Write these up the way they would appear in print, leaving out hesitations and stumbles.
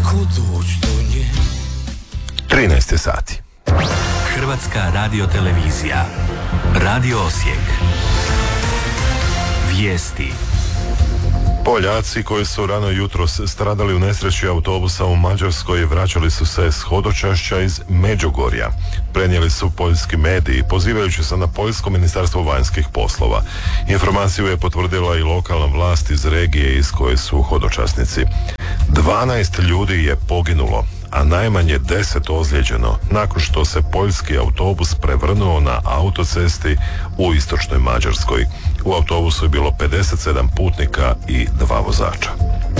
Kako doći do nje? 13 sati. Hrvatska radiotelevizija. Radio Osijek. Vijesti. Poljaci koji su rano jutros stradali u nesreći autobusa u Mađarskoj vraćali su se s hodočašća iz Međugorja. Prenijeli su poljski mediji, pozivajući se na Poljsko ministarstvo vanjskih poslova. Informaciju je potvrdila i lokalna vlast iz regije iz koje su hodočasnici. 12 ljudi je poginulo, a najmanje 10 ozlijeđeno nakon što se poljski autobus prevrnuo na autocesti u istočnoj Mađarskoj. U autobusu je bilo 57 putnika i 2 vozača.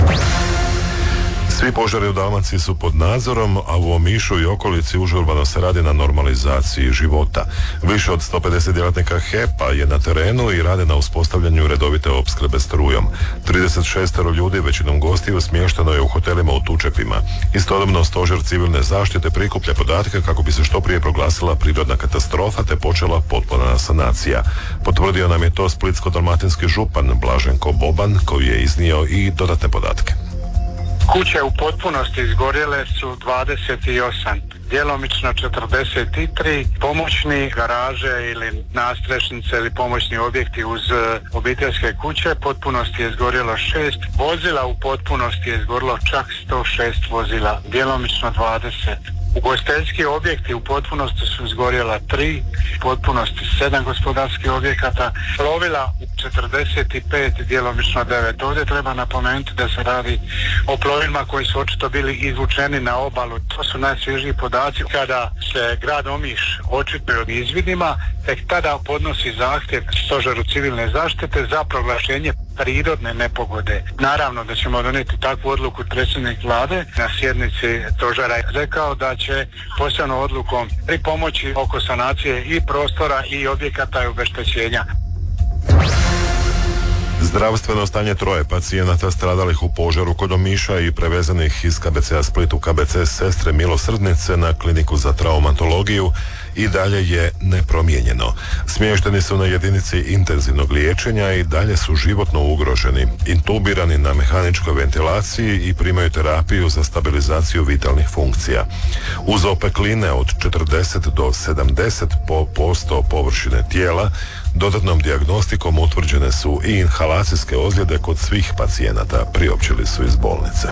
Svi požari u Dalmaciji su pod nadzorom, a u Omišu i okolici užurbano se radi na normalizaciji života. Više od 150 djelatnika HEP-a je na terenu i rade na uspostavljanju redovite opskrbe strujom. 36 ljudi, većinom gostiju, smješteno je u hotelima u Tučepima. Istodobno stožer civilne zaštite prikuplja podatke kako bi se što prije proglasila prirodna katastrofa te počela potpuna sanacija. Potvrdio nam je to splitsko-dalmatinski župan Blaženko Boban, koji je iznio i dodatne podatke. Kuće u potpunosti izgorjele su 28, djelomično 43, pomoćni garaže ili nadstrešnice ili pomoćni objekti uz obiteljske kuće, potpunosti je izgorjelo 6, vozila u potpunosti je izgorjelo čak 106 vozila, djelomično 20. Ugostiteljski objekti u potpunosti su izgorjela 3, u potpunosti 7 gospodarskih objekata, plovila 45, djelomično 9. Ovdje treba napomenuti da se radi o plovilima koji su očito bili izvučeni na obalu. To su najsvježiji podaci. Kada se grad Omiš očituje o izvidima, tek tada podnosi zahtjev stožeru civilne zaštite za proglašenje prirodne nepogode. Naravno da ćemo donijeti takvu odluku. Predsjednik vlade na sjednici stožera je rekao da će posebnom odlukom pripomoći oko sanacije i prostora i objekata i obeštećenja. Zdravstveno stanje 3 pacijenata stradalih u požaru kod Omiša i prevezenih iz KBC-a Split u KBC Sestre Milosrdnice na kliniku za traumatologiju i dalje je nepromijenjeno. Smješteni su na jedinici intenzivnog liječenja i dalje su životno ugroženi, intubirani na mehaničkoj ventilaciji i primaju terapiju za stabilizaciju vitalnih funkcija. Uz opekline od 40 do 70% površine tijela, dodatnom dijagnostikom utvrđene su i inhalacijske ozljede kod svih pacijenata, priopćili su iz bolnice.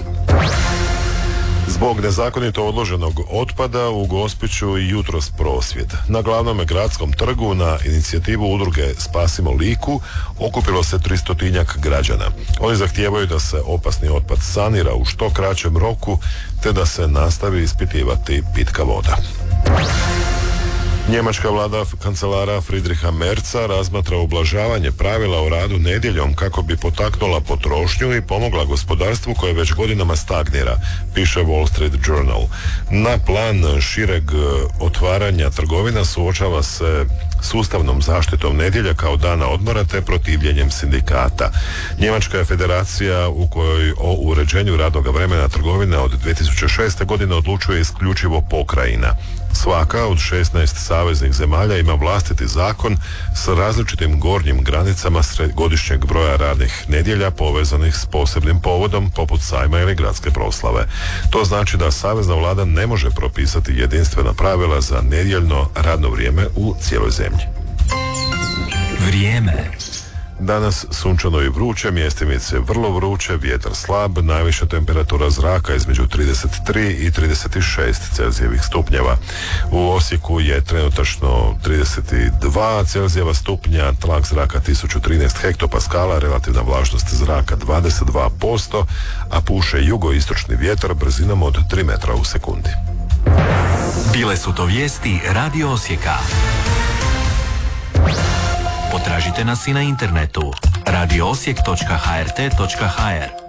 Zbog nezakonito odloženog otpada u Gospiću i jutros prosvjed. Na glavnom gradskom trgu na inicijativu udruge Spasimo Liku okupilo se 300-tinjak građana. Oni zahtijevaju da se opasni otpad sanira u što kraćem roku te da se nastavi ispitivati pitka voda. Njemačka vlada kancelara Friedricha Merza razmatra ublažavanje pravila o radu nedjeljom kako bi potaknula potrošnju i pomogla gospodarstvu koje već godinama stagnira, piše Wall Street Journal. Na plan šireg otvaranja trgovina suočava se sustavnom zaštitom nedjelja kao dana odmora te protivljenjem sindikata. Njemačka je federacija u kojoj o uređenju radnog vremena trgovine od 2006. godine odlučuje isključivo pokrajina. Svaka od 16 saveznih zemalja ima vlastiti zakon s različitim gornjim granicama godišnjeg broja radnih nedjelja povezanih s posebnim povodom poput sajma ili gradske proslave. To znači da savezna vlada ne može propisati jedinstvena pravila za nedjeljno radno vrijeme u cijeloj zemlji. Vrijeme. Danas sunčano i vruće, mjestimice vrlo vruće, vjetar slab, najviša temperatura zraka između 33 i 36 Celzijevih stupnjeva. U Osijeku je trenutačno 32 Celzijeva stupnja, tlak zraka 1013 hektopaskala, relativna vlažnost zraka 22%, a puše jugoistočni vjetar brzinom od 3 metra u sekundi. Bile su to vijesti Radio Osijeka. Potražite nas i na internetu radioosijek.hrt.hr.